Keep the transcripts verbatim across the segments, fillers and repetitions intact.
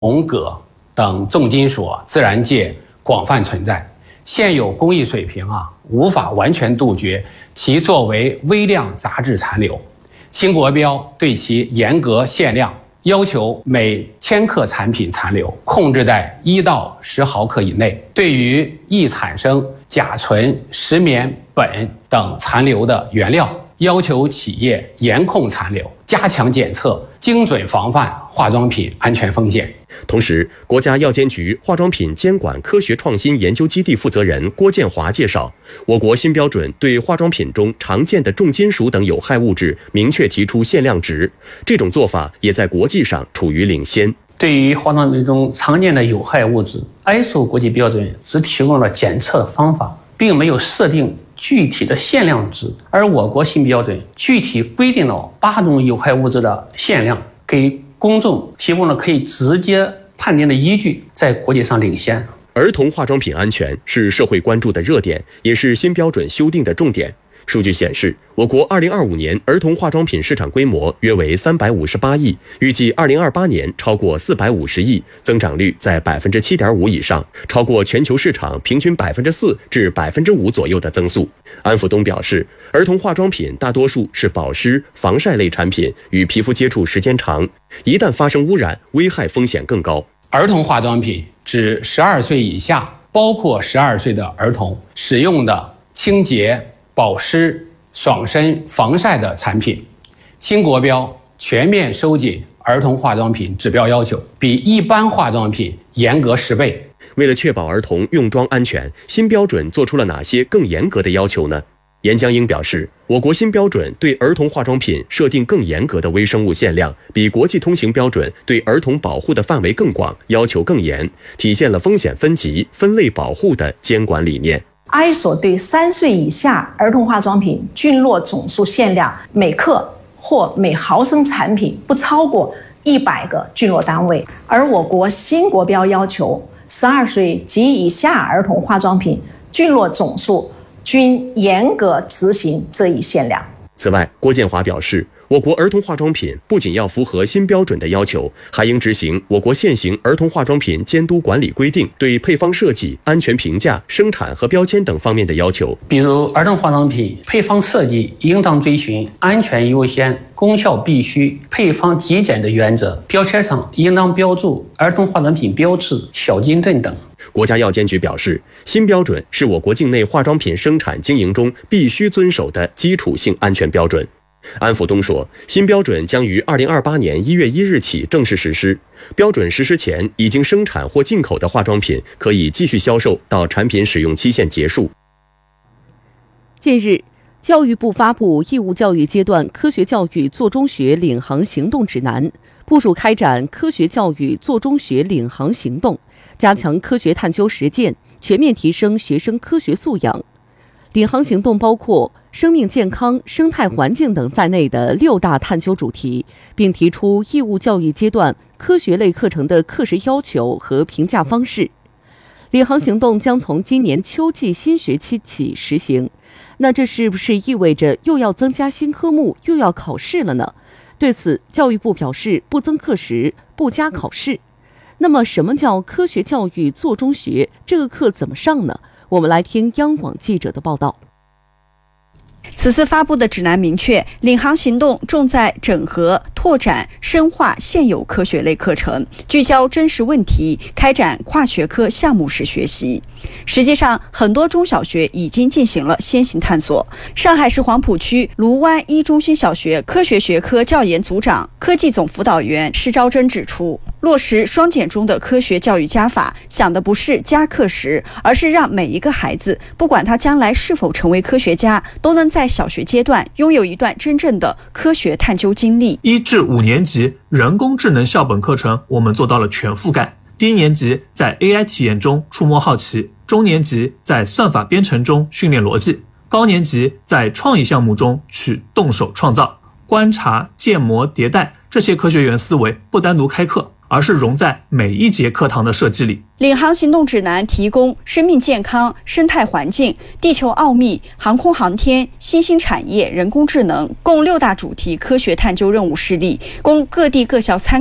铜、铬等重金属啊，自然界广泛存在。现有工艺水平啊，无法完全杜绝其作为微量杂质残留。新国标对其严格限量，要求每千克产品残留控制在一到十毫克以内。对于易产生甲醇、石棉、苯等残留的原料，要求企业严控残留，加强检测，精准防范化妆品安全风险。 同时，国家药监局化妆品监管科学创新研究基地负责人郭建华介绍，我国新标准对化妆品中常见的重金属等有害物质明确提出限量值，这种做法也在国际上处于领先。 对于化妆品中常见的有害物质 ，I S O 国际标准只提供了检测方法，并没有设定具体的限量值，而我国新标准具体规定了八种有害物质的限量，给公众提供了可以直接判定的依据，在国际上领先。 儿童化妆品安全是社会关注的热点，也是新标准修订的重点。数据显示，我国二零二五年儿童化妆品市场规模约为三百五十八亿，预计二零二八年超过四百五十亿，增长率在百分之七点五以上，超过全球市场平均百分之四至百分之五左右的增速。安福东表示，儿童化妆品大多数是保湿、防晒类产品，与皮肤接触时间长，一旦发生污染，危害风险更高。 儿童化妆品指十二岁以下，包括十二岁的儿童使用的清洁、保湿、爽身、防晒的产品。新国标全面收紧儿童化妆品指标要求，比一般化妆品严格十倍。 为了确保儿童用妆安全，新标准做出了哪些更严格的要求呢？严江英表示，我国新标准对儿童化妆品设定更严格的微生物限量，比国际通行标准对儿童保护的范围更广，要求更严，体现了风险分级、分类保护的监管理念。 I S O 对三岁以下儿童化妆品菌落总数限量每克或每毫升产品不超过一百个菌落单位，而我国新国标要求十二岁及以下儿童化妆品菌落总数均严格执行这一限量。 此外，郭建华表示，我国儿童化妆品不仅要符合新标准的要求，还应执行我国现行儿童化妆品监督管理规定对配方设计、安全评价、生产和标签等方面的要求。 比如，儿童化妆品配方设计应当遵循安全优先、功效必须、配方极简的原则，标签上应当标注儿童化妆品标志、小金镇等。 国家药监局表示，新标准是我国境内化妆品生产经营中必须遵守的基础性安全标准。安福东说，新标准将于二零二八年一月一日起正式实施。标准实施前已经生产或进口的化妆品可以继续销售到产品使用期限结束。 近日，教育部发布义务教育阶段科学教育做中学领航行动指南，部署开展科学教育做中学领航行动，加强科学探究实践，全面提升学生科学素养。领航行动包括生命健康、生态环境等在内的六大探究主题，并提出义务教育阶段科学类课程的课时要求和评价方式。领航行动将从今年秋季新学期起实行。那这是不是意味着又要增加新科目，又要考试了呢？对此，教育部表示不增课时，不加考试。那么什么叫科学教育做中学？这个课怎么上呢？我们来听央广记者的报道。 此次发布的指南明确，领航行动重在整合、拓展、深化现有科学类课程，聚焦真实问题，开展跨学科项目式学习。实际上，很多中小学已经进行了先行探索。上海市黄浦区卢湾一中心小学科学学科教研组长、科技总辅导员施昭珍指出，落实双减中的科学教育加法，想的不是加课时，而是让每一个孩子，不管他将来是否成为科学家，都能在小学阶段拥有一段真正的科学探究经历。 一至五年级人工智能校本课程，我们做到了全覆盖。低年级在 A I 体验中触摸好奇，中年级在算法编程中训练逻辑，高年级在创意项目中去动手创造。观察、建模、迭代这些科学园思维不单独开课，而是融在每一节课堂的设计里。 领航行动指南提供生命健康、生态环境、地球奥秘、航空航天、新兴产业、人工智能共六大主题科学探究任务示例，供各地各校参考。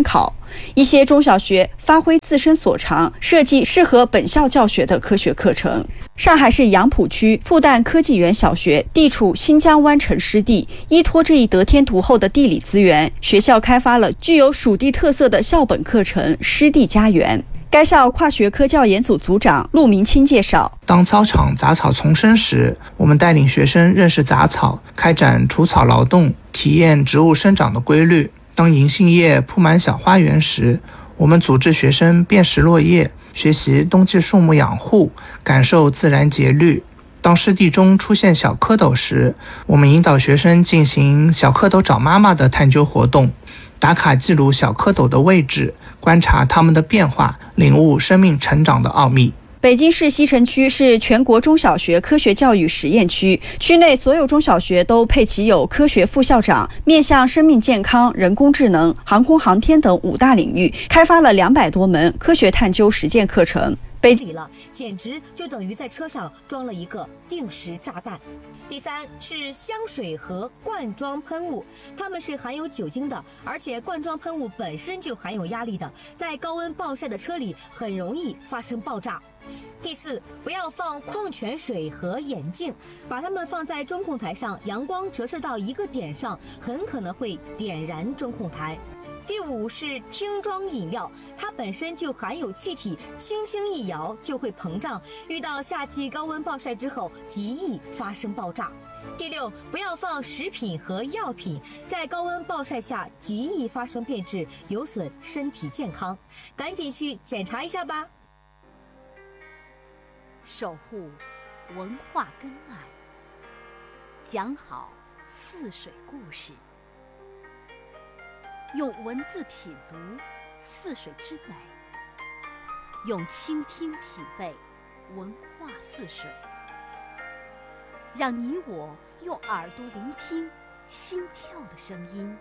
一些中小学发挥自身所长，设计适合本校教学的科学课程。上海市杨浦区复旦科技园小学地处新疆湾城湿地，依托这一得天独厚的地理资源，学校开发了具有属地特色的校本课程“湿地家园”。该校跨学科教研组组长陆明清介绍， 当操场杂草丛生时，我们带领学生认识杂草，开展除草劳动，体验植物生长的规律。当银杏叶铺满小花园时，我们组织学生辨识落叶，学习冬季树木养护，感受自然节律。当湿地中出现小蝌蚪时，我们引导学生进行小蝌蚪找妈妈的探究活动，打卡记录小蝌蚪的位置，观察它们的变化，领悟生命成长的奥秘。 北京市西城区是全国中小学科学教育实验区，区内所有中小学都配齐有科学副校长，面向生命健康、人工智能、航空航天等五大领域，开发了两百多门科学探究实践课程。 北京了，简直就等于在车上装了一个定时炸弹。第三是香水和罐装喷雾，它们是含有酒精的，而且罐装喷雾本身就含有压力的，在高温暴晒的车里很容易发生爆炸。第四，不要放矿泉水和眼镜，把它们放在中控台上，阳光折射到一个点上，很可能会点燃中控台。第五是听装饮料，它本身就含有气体，轻轻一摇就会膨胀，遇到夏季高温暴晒之后，极易发生爆炸。第六，不要放食品和药品，在高温暴晒下极易发生变质，有损身体健康，赶紧去检查一下吧。 守护文化根岸，讲好泗水故事，用文字品读泗水之美，用倾听品味文化泗水，让你我用耳朵聆听心跳的声音，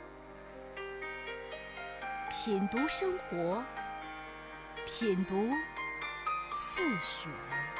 品读生活，品读泗水。